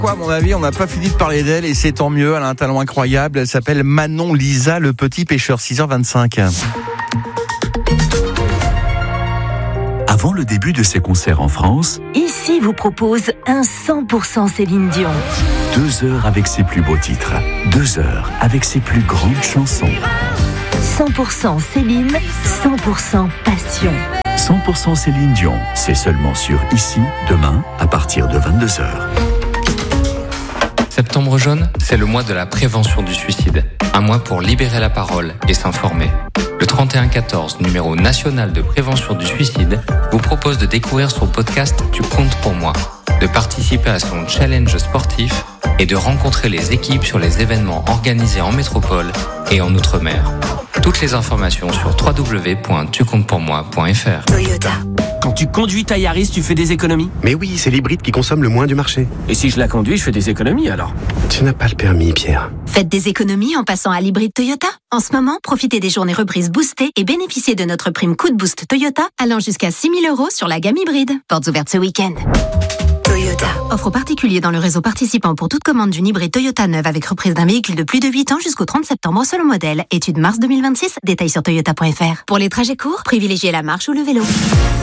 À mon avis, on n'a pas fini de parler d'elle et c'est tant mieux. Elle a un talent incroyable. Elle s'appelle Manon Lisa, le petit pêcheur. 6h25. Avant le début de ses concerts en France, Ici vous propose un 100% Céline Dion. 2 heures avec ses plus beaux titres, 2 heures avec ses plus grandes chansons. 100% Céline, 100% passion. 100% Céline Dion, c'est seulement sur Ici, demain, à partir de 22h. Septembre jaune, c'est le mois de la prévention du suicide. Un mois pour libérer la parole et s'informer. Le 3114, numéro national de prévention du suicide, vous propose de découvrir son podcast Tu comptes pour moi, de participer à son challenge sportif et de rencontrer les équipes sur les événements organisés en métropole et en Outre-mer. Toutes les informations sur www.tucomptepourmoi.fr. Toyota. Quand tu conduis ta Yaris, tu fais des économies? Mais oui, c'est l'hybride qui consomme le moins du marché. Et si je la conduis, je fais des économies alors? Tu n'as pas le permis, Pierre. Faites des économies en passant à l'hybride Toyota. En ce moment, profitez des journées reprises boostées et bénéficiez de notre prime coup de boost Toyota allant jusqu'à 6 000 € sur la gamme hybride. Portes ouvertes ce week-end. Toyota. Offre aux particuliers dans le réseau participant pour toute commande d'une hybride Toyota neuve avec reprise d'un véhicule de plus de 8 ans jusqu'au 30 septembre selon modèle. Étude mars 2026. Détails sur toyota.fr. Pour les trajets courts, privilégiez la marche ou le vélo.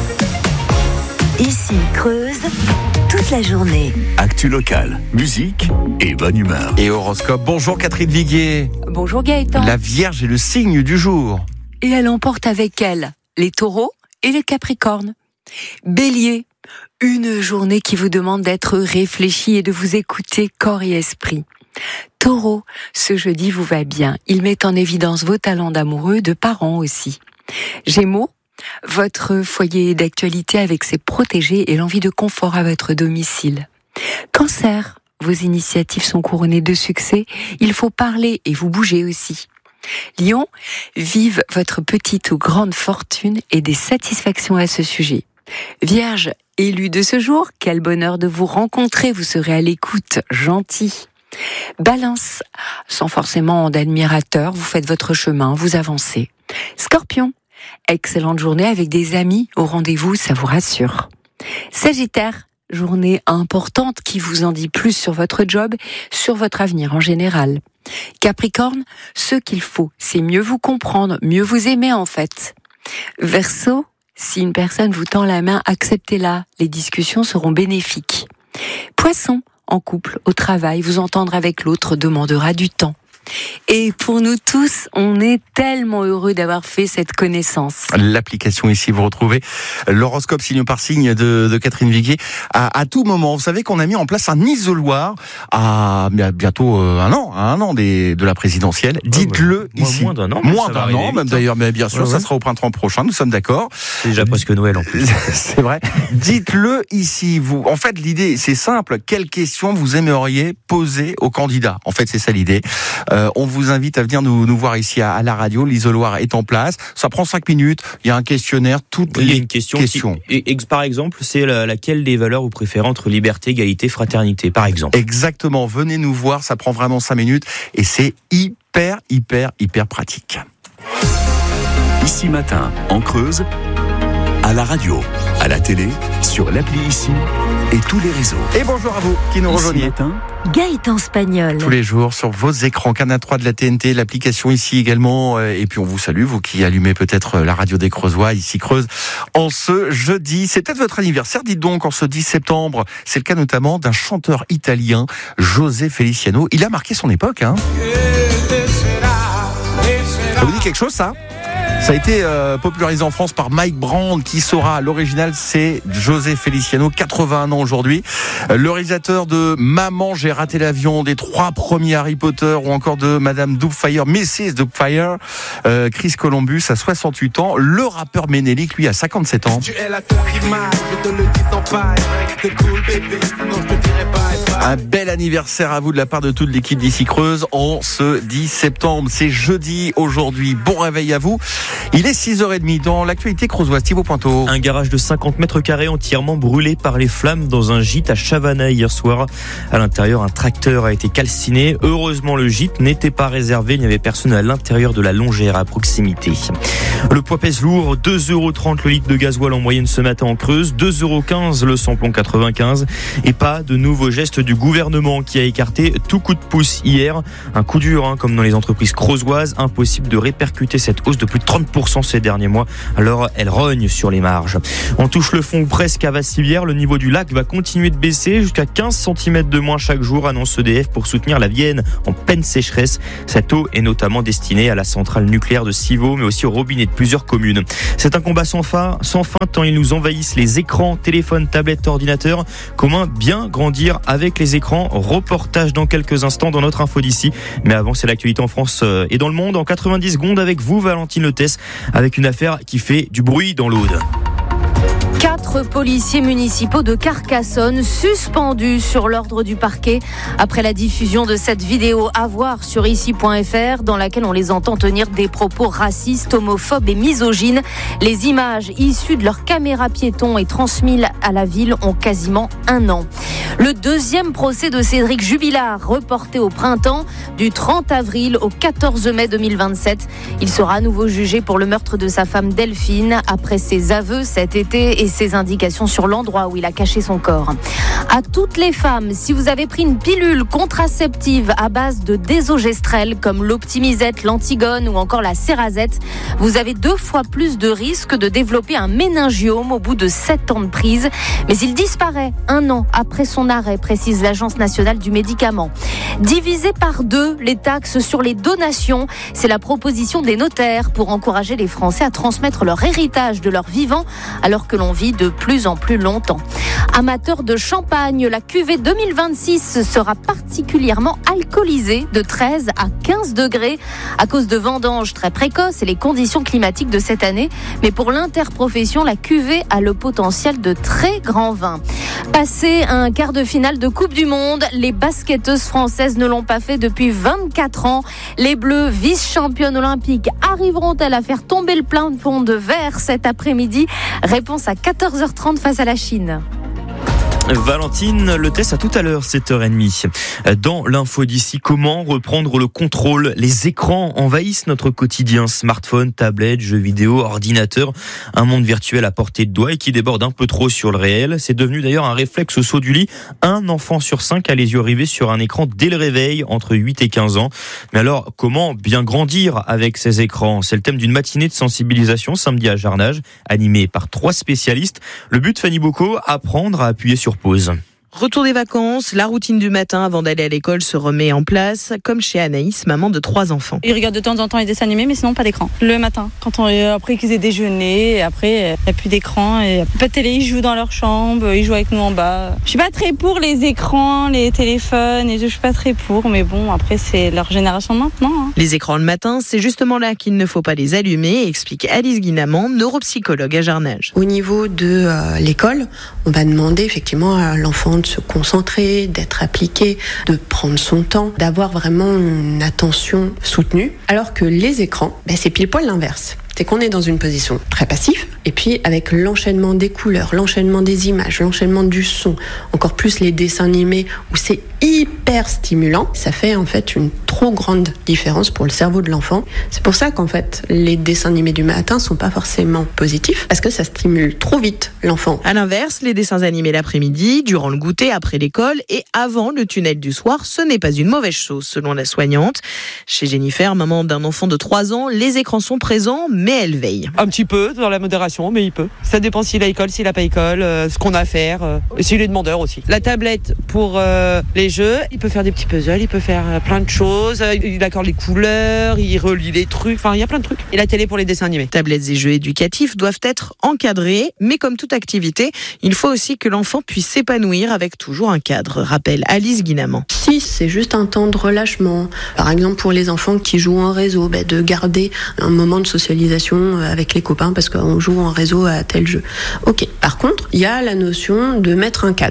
Ici Creuse, toute la journée. Actu locale, musique et bonne humeur. Et horoscope. Bonjour Catherine Viguier. Bonjour Gaëtan. La Vierge est le signe du jour. Et elle emporte avec elle les taureaux et les capricornes. Bélier, une journée qui vous demande d'être réfléchi et de vous écouter corps et esprit. Taureau, ce jeudi vous va bien. Il met en évidence vos talents d'amoureux, de parents aussi. Gémeaux, votre foyer d'actualité avec ses protégés et l'envie de confort à votre domicile. Cancer, vos initiatives sont couronnées de succès, il faut parler et vous bouger aussi. Lion, vive votre petite ou grande fortune et des satisfactions à ce sujet. Vierge, élu de ce jour, quel bonheur de vous rencontrer, vous serez à l'écoute, gentil. Balance, sans forcément d'admirateurs, vous faites votre chemin, vous avancez. Scorpion, excellente journée avec des amis au rendez-vous, ça vous rassure. Sagittaire, journée importante qui vous en dit plus sur votre job, sur votre avenir en général. Capricorne, ce qu'il faut, c'est mieux vous comprendre, mieux vous aimer en fait. Verseau, si une personne vous tend la main, acceptez-la, les discussions seront bénéfiques. Poisson, en couple, au travail, vous entendre avec l'autre demandera du temps. Et pour nous tous, on est tellement heureux d'avoir fait cette connaissance. L'application ici, vous retrouvez l'horoscope signe par signe de Catherine Viguier à tout moment. Vous savez qu'on a mis en place un isoloir à bientôt un an de la présidentielle. Dites-le ici. Moins d'un an. Moins d'un an, même d'ailleurs, mais bien sûr, ça sera au printemps prochain, nous sommes d'accord. C'est déjà presque Noël en plus. C'est vrai. Dites-le ici, vous. En fait, l'idée, c'est simple. Quelles questions vous aimeriez poser aux candidats? En fait, c'est ça l'idée. On vous invite à venir nous voir ici à la radio. L'isoloir est en place. Ça prend 5 minutes. Il y a un questionnaire. Il y a une question. Par exemple, c'est laquelle des valeurs vous préférez entre liberté, égalité, fraternité, par exemple. Exactement. Venez nous voir. Ça prend vraiment 5 minutes. Et c'est hyper pratique. Ici matin, en Creuse, à la radio, à la télé, sur l'appli Ici et tous les réseaux. Et bonjour à vous qui nous rejoignez. Ici matin, Gaëtan Spagnol. Tous les jours sur vos écrans, Canal 3 de la TNT, l'application ici également. Et puis on vous salue, vous qui allumez peut-être la radio des Creusois, ici Creuse, en ce jeudi. C'est peut-être votre anniversaire, dites donc, en ce 10 septembre. C'est le cas notamment d'un chanteur italien, José Feliciano. Il a marqué son époque, hein. Ça vous dit quelque chose, ça ? Ça a été popularisé en France par Mike Brand, qui saura. L'original, c'est José Feliciano, 81 ans aujourd'hui. Le réalisateur de Maman, j'ai raté l'avion, des 3 premiers Harry Potter, ou encore de Madame Doubtfire, Mrs. Doubtfire. Chris Columbus a 68 ans. Le rappeur Ménélique, lui, a 57 ans. Un bel anniversaire à vous de la part de toute l'équipe d'Ici Creuse en ce 10 septembre. C'est jeudi aujourd'hui. Bon réveil à vous. Il est 6h30 dans l'actualité creusoise. Thibaut Pointeau. Un garage de 50 mètres carrés entièrement brûlé par les flammes dans un gîte à Chavanay hier soir. À l'intérieur, un tracteur a été calciné. Heureusement, le gîte n'était pas réservé. Il n'y avait personne à l'intérieur de la longère à proximité. Le poids pèse lourd. 2,30 € le litre de gasoil en moyenne ce matin en Creuse. 2,15 € le samplon 95. Et pas de nouveaux gestes du gouvernement qui a écarté tout coup de pouce hier. Un coup dur, comme dans les entreprises creusoises. Impossible de répercuter cette hausse de plus de 30% ces derniers mois. Alors, elle rogne sur les marges. On touche le fond presque à Vassivière. Le niveau du lac va continuer de baisser jusqu'à 15 cm de moins chaque jour, annonce EDF, pour soutenir la Vienne en pleine sécheresse. Cette eau est notamment destinée à la centrale nucléaire de Civaux, mais aussi au robinet de plusieurs communes. C'est un combat sans fin tant ils nous envahissent les écrans, téléphones, tablettes, ordinateurs. Comment bien grandir avec les écrans? Reportage dans quelques instants dans notre info d'ici. Mais avant, c'est l'actualité en France et dans le monde en 90 secondes avec vous, Valentine Letès, avec une affaire qui fait du bruit dans l'Aude. 4 policiers municipaux de Carcassonne suspendus sur l'ordre du parquet après la diffusion de cette vidéo à voir sur ici.fr dans laquelle on les entend tenir des propos racistes, homophobes et misogynes. Les images issues de leur caméra piéton et transmises à la ville ont quasiment 1 an. Le deuxième procès de Cédric Jubilard, reporté au printemps du 30 avril au 14 mai 2027. Il sera à nouveau jugé pour le meurtre de sa femme Delphine après ses aveux cet été et ses indications sur l'endroit où il a caché son corps. À toutes les femmes, si vous avez pris une pilule contraceptive à base de désogestrel comme l'Optimisette, l'Antigone ou encore la Cerazette, vous avez 2 fois plus de risques de développer un méningiome au bout de 7 ans de prise. Mais il disparaît 1 an après son arrêt, précise l'Agence nationale du médicament. Diviser par 2 les taxes sur les donations, c'est la proposition des notaires pour encourager les Français à transmettre leur héritage de leur vivant alors que l'on vit de plus en plus longtemps. Amateurs de champagne, la cuvée 2026 sera particulièrement alcoolisée de 13 à 15 degrés à cause de vendanges très précoces et les conditions climatiques de cette année. Mais pour l'interprofession, la cuvée a le potentiel de très grand vin. Passé un quart de finale de Coupe du Monde, les basketteuses françaises ne l'ont pas fait depuis 24 ans. Les Bleus, vice-championnes olympiques, arriveront-elles à faire tomber le plafond de verre cet après-midi? Réponse à 14h30 face à la Chine. Valentine Letès, à tout à l'heure, 7h30. Dans l'info d'ici, comment reprendre le contrôle? Les écrans envahissent notre quotidien. Smartphone, tablette, jeux vidéo, ordinateur. Un monde virtuel à portée de doigt et qui déborde un peu trop sur le réel. C'est devenu d'ailleurs un réflexe au saut du lit. 1 enfant sur 5 a les yeux rivés sur un écran dès le réveil, entre 8 et 15 ans. Mais alors, comment bien grandir avec ces écrans? C'est le thème d'une matinée de sensibilisation samedi à Jarnage, animée par 3 spécialistes. Le but, Fanny Bocco, apprendre à appuyer sur pause. Retour des vacances, la routine du matin avant d'aller à l'école se remet en place, comme chez Anaïs, maman de 3 enfants. Ils regardent de temps en temps les dessins animés, mais sinon pas d'écran. Le matin, après qu'ils aient déjeuné, après il n'y a plus d'écran, et pas de télé, ils jouent dans leur chambre, ils jouent avec nous en bas. Je suis pas très pour les écrans, les téléphones, et je suis pas très pour, mais bon, après c'est leur génération de maintenant. Les écrans le matin, c'est justement là qu'il ne faut pas les allumer, explique Alice Guinamant, neuropsychologue à Jarnage. Au niveau de l'école, on va demander effectivement à l'enfant de se concentrer, d'être appliqué, de prendre son temps, d'avoir vraiment une attention soutenue. Alors que les écrans, c'est pile poil l'inverse. C'est qu'on est dans une position très passive, et puis avec l'enchaînement des couleurs, l'enchaînement des images, l'enchaînement du son, encore plus les dessins animés où c'est hyper stimulant, ça fait en fait une trop grande différence pour le cerveau de l'enfant. C'est pour ça qu'en fait les dessins animés du matin sont pas forcément positifs, parce que ça stimule trop vite l'enfant. À l'inverse, les dessins animés l'après-midi, durant le goûter, après l'école et avant le tunnel du soir, ce n'est pas une mauvaise chose selon la soignante. Chez Jennifer, maman d'un enfant de 3 ans, les écrans sont présents, mais elle veille. Un petit peu, dans la modération, mais il peut. Ça dépend s'il a école, s'il n'a pas école, ce qu'on a à faire, et s'il est demandeur aussi. La tablette pour les jeux, il peut faire des petits puzzles, il peut faire plein de choses, il accorde les couleurs, il relie les trucs, enfin il y a plein de trucs. Et la télé pour les dessins animés. Tablettes et jeux éducatifs doivent être encadrés, mais comme toute activité, il faut aussi que l'enfant puisse s'épanouir avec toujours un cadre, rappelle Alice Guinamant. Si c'est juste un temps de relâchement, par exemple pour les enfants qui jouent en réseau, de garder un moment de socialisation avec les copains parce qu'on joue en réseau à tel jeu. Ok. Par contre, il y a la notion de mettre un cadre.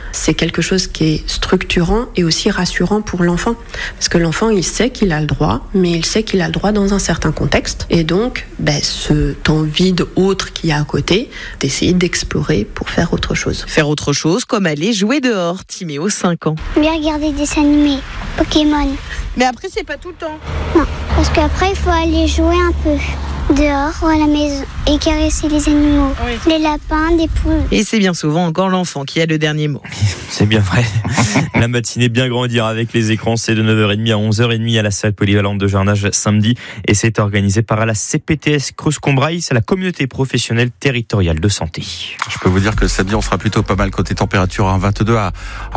c'est quelque chose qui est structurant et aussi rassurant pour l'enfant. Parce que l'enfant, il sait qu'il a le droit, mais il sait qu'il a le droit dans un certain contexte. Et donc, ce temps vide autre qu'il y a à côté, d'essayer d'explorer pour faire autre chose. Faire autre chose, comme aller jouer dehors. Timéo, 5 ans. Bien regarder des dessins animés, Pokémon. Mais après, c'est pas tout le temps. Non, parce qu'après, il faut aller jouer un peu dehors ou à la maison et caresser les animaux, les lapins, des poules. Et c'est bien souvent encore l'enfant qui a le dernier mot. C'est bien vrai. La matinée bien grandir avec les écrans, c'est de 9h30 à 11h30 à la salle polyvalente de Jarnage samedi. Et c'est organisé par la CPTS Creuse-Combrailles, c'est la communauté professionnelle territoriale de santé. Je peux vous dire que samedi, on sera plutôt pas mal côté température, 22 à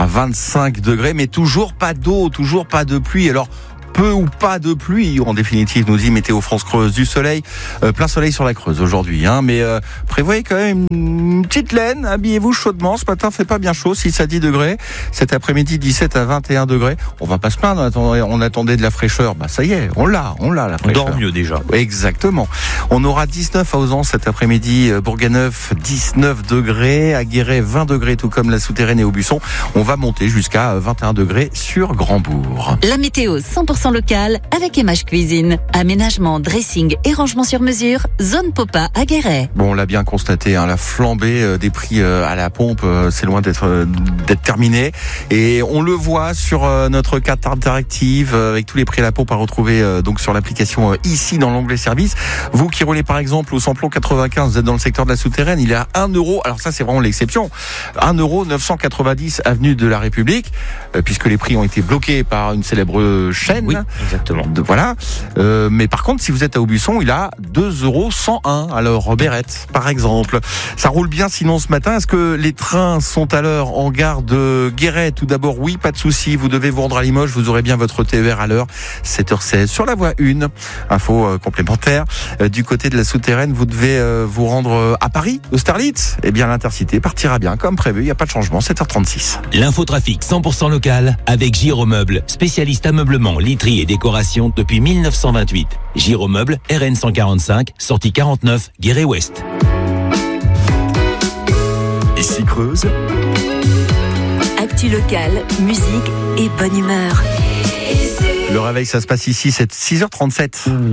25 degrés, mais toujours pas d'eau, toujours pas de pluie. Alors, peu ou pas de pluie, en définitive, nous dit Météo France Creuse. Du soleil, plein soleil sur la Creuse aujourd'hui, mais prévoyez quand même une petite laine, habillez-vous chaudement. Ce matin, fait pas bien chaud, 6 à 10 degrés. Cet après-midi, 17 à 21 degrés. On va pas se plaindre, on attendait de la fraîcheur. Ça y est, on l'a la fraîcheur. On dort mieux déjà. Exactement. On aura 19 à Ozan cet après-midi, Bourganeuf, 19 degrés, à Guéret, 20 degrés, tout comme la Souterraine et Aubusson. On va monter jusqu'à 21 degrés sur Grandbourg. La météo 100% locale avec Emage Cuisine. Aménagement, dressing et rangement sur mesure. Zone Popa à Guéret. Bon, on l'a bien constaté, la flambée des prix à la pompe, c'est loin d'être terminé. Et on le voit sur notre carte interactive avec tous les prix à la pompe à retrouver donc sur l'application ici dans l'onglet service. Vous qui roulez par exemple au samplon 95, vous êtes dans le secteur de la Souterraine, il est à 1 €. Alors ça, c'est vraiment l'exception. 1,990 € avenue de la République, puisque les prix ont été bloqués par une célèbre chaîne. Oui, exactement. Voilà. Mais par contre, si vous êtes à Aubusson, il a 2,101 €. Alors, Berrette, par exemple. Ça roule bien sinon ce matin. Est-ce que les trains sont à l'heure en gare de Guéret? Tout d'abord, oui, pas de souci. Vous devez vous rendre à Limoges. Vous aurez bien votre TER à l'heure. 7h16 sur la voie 1. Info complémentaire. Du côté de la Souterraine, vous devez vous rendre à Paris, Austerlitz. Eh bien, l'Intercité partira bien comme prévu. Il n'y a pas de changement. 7h36. L'infotrafic 100% local avec Giromeubles, spécialiste ameublement, literie et décoration depuis 1928. Giromeubles, RN 145, sortie 49, Guéret-Ouest. Ici Creuse. Actu locale, musique et bonne humeur. Le réveil, ça se passe ici, c'est 6h37.